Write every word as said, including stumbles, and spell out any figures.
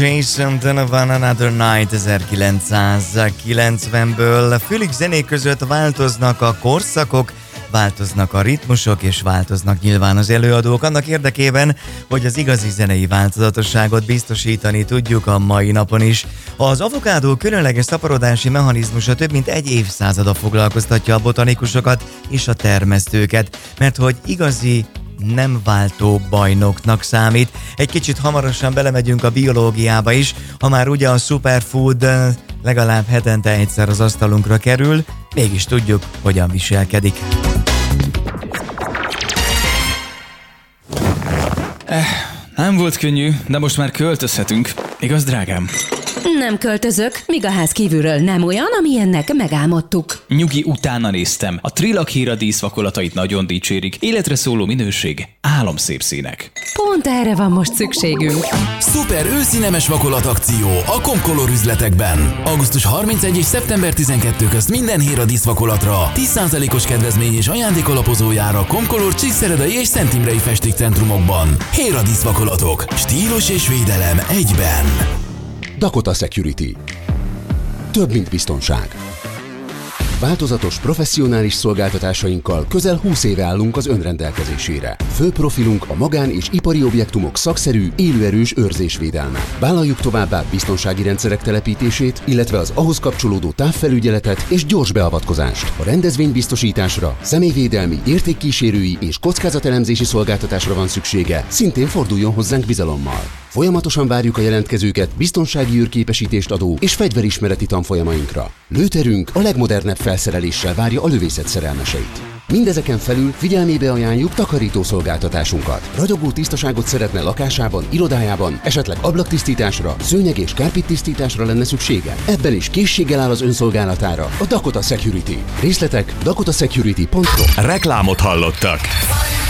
Jason Donovan Another Night ezerkilencszázkilencvenből. Fülig zenék között változnak a korszakok, változnak a ritmusok, és változnak nyilván az előadók annak érdekében, hogy az igazi zenei változatosságot biztosítani tudjuk a mai napon is. Az avokádó különleges szaporodási mechanizmusa több mint egy évszázada foglalkoztatja a botanikusokat és a termesztőket, mert hogy igazi nem váltó bajnoknak számít. Egy kicsit hamarosan belemegyünk a biológiába is, ha már ugye a superfood legalább hetente egyszer az asztalunkra kerül, mégis tudjuk, hogyan viselkedik. Eh, nem volt könnyű, de most már költözhetünk. Igaz, drágám? Nem költözök, míg a ház kívülről nem olyan, amilyennek megálmodtuk. Nyugi, utána néztem. A Trilak Hera díszvakolatait nagyon dicsérik. Életre szóló minőség, álomszép színek. Pont erre van most szükségünk. Szuper őszi nemes vakolat akció a Comcolor üzletekben. augusztus harmincegyedike és szeptember tizenkettedike közt minden Hera díszvakolatra tíz százalékos kedvezmény és ajándék alapozójára Comcolor Csíkszeredai és Szent Imrei festékcentrumokban. Hera díszvakolatok. Stílus és védelem egyben. Dakota Security. Több, mint biztonság. Változatos, professzionális szolgáltatásainkkal közel húsz éve állunk az önrendelkezésére. Fő profilunk a magán- és ipari objektumok szakszerű, élőerős őrzésvédelme. Vállaljuk továbbá biztonsági rendszerek telepítését, illetve az ahhoz kapcsolódó távfelügyeletet és gyors beavatkozást. A rendezvénybiztosításra, személyvédelmi, értékkísérői és kockázatelemzési szolgáltatásra van szüksége, szintén forduljon hozzánk bizalommal. Folyamatosan várjuk a jelentkezőket biztonsági űrképesítést adó és fegyverismereti tanfolyamainkra. Lőterünk a legmodernebb felszereléssel várja a lövészet szerelmeseit. Mindezeken felül figyelmébe ajánljuk takarító szolgáltatásunkat. Ragyogó tisztaságot szeretne lakásában, irodájában, esetleg ablaktisztításra, szőnyeg és kárpittisztításra lenne szüksége. Ebben is készséggel áll az önszolgálatára a Dakota Security. Részletek dakota security pont com. Reklámot hallottak.